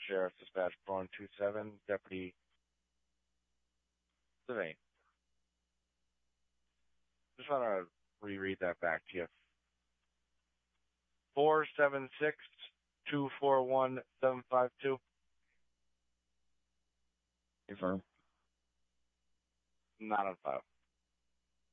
Sheriff's Dispatch, Bourne 27, Deputy Devane. Just want to reread that back to you. 476-241-752. Confirm. Not on file.